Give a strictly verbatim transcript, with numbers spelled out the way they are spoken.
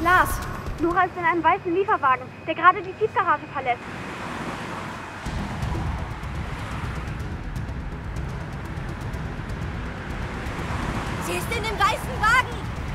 Lars! Nora ist in einem weißen Lieferwagen, der gerade die Tiefgarage verlässt. Sie ist in dem weißen Wagen!